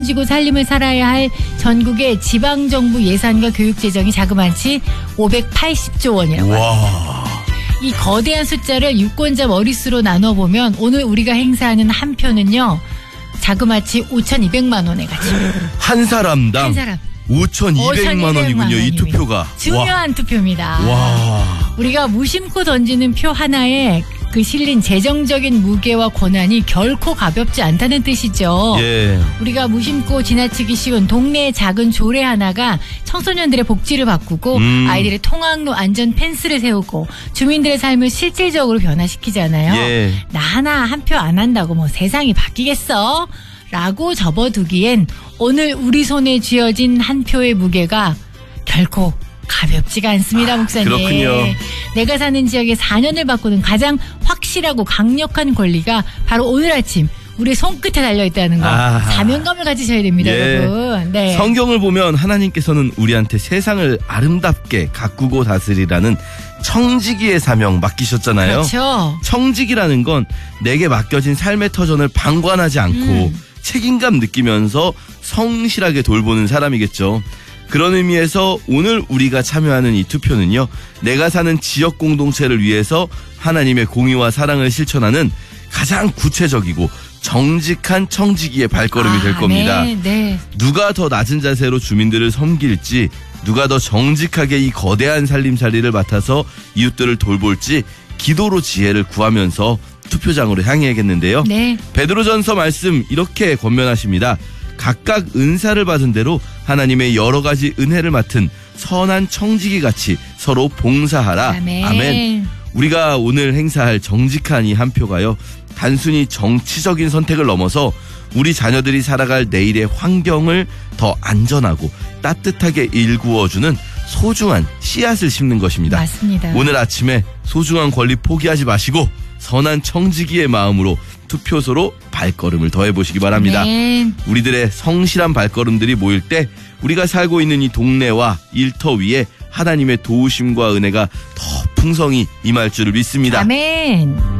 지고 살림을 살아야 할 전국의 지방정부 예산과 교육재정이 자그마치 580조 원이라고 합니다. 와. 이 거대한 숫자를 유권자 머릿수로 나눠보면 오늘 우리가 행사하는 한 표는요. 자그마치 5,200만 원에 가치입니다. 한 사람당 한 사람. 5,200만 원이군요. 이 투표가. 중요한 투표입니다. 와. 우리가 무심코 던지는 표 하나에 그 실린 재정적인 무게와 권한이 결코 가볍지 않다는 뜻이죠. 예. 우리가 무심코 지나치기 쉬운 동네의 작은 조례 하나가 청소년들의 복지를 바꾸고 아이들의 통학로 안전 펜스를 세우고 주민들의 삶을 실질적으로 변화시키잖아요. 예. 나 하나 한 표 안 한다고 뭐 세상이 바뀌겠어? 라고 접어두기엔 오늘 우리 손에 쥐어진 한 표의 무게가 결코 가볍지가 않습니다, 목사님. 그렇군요. 내가 사는 지역에 4년을 바꾸는 가장 확실하고 강력한 권리가 바로 오늘 아침 우리의 손끝에 달려있다는 거. 사명감을 가지셔야 됩니다, 예. 여러분. 네. 성경을 보면 하나님께서는 우리한테 세상을 아름답게 가꾸고 다스리라는 청지기의 사명 맡기셨잖아요. 그렇죠. 청지기라는 건 내게 맡겨진 삶의 터전을 방관하지 않고 책임감 느끼면서 성실하게 돌보는 사람이겠죠. 그런 의미에서 오늘 우리가 참여하는 이 투표는요. 내가 사는 지역 공동체를 위해서 하나님의 공의와 사랑을 실천하는 가장 구체적이고 정직한 청지기의 발걸음이 될 겁니다. 네, 네. 누가 더 낮은 자세로 주민들을 섬길지, 누가 더 정직하게 이 거대한 살림살이를 맡아서 이웃들을 돌볼지 기도로 지혜를 구하면서 투표장으로 향해야겠는데요. 네. 베드로전서 말씀 이렇게 권면하십니다. 각각 은사를 받은 대로 하나님의 여러 가지 은혜를 맡은 선한 청지기 같이 서로 봉사하라. 아멘. 아멘. 우리가 오늘 행사할 정직한 이 한 표가요. 단순히 정치적인 선택을 넘어서 우리 자녀들이 살아갈 내일의 환경을 더 안전하고 따뜻하게 일구어주는 소중한 씨앗을 심는 것입니다. 맞습니다. 오늘 아침에 소중한 권리 포기하지 마시고 선한 청지기의 마음으로 투표소로 발걸음을 더해보시기 바랍니다. 아멘. 우리들의 성실한 발걸음들이 모일 때 우리가 살고 있는 이 동네와 일터 위에 하나님의 도우심과 은혜가 더 풍성히 임할 줄을 믿습니다. 아멘.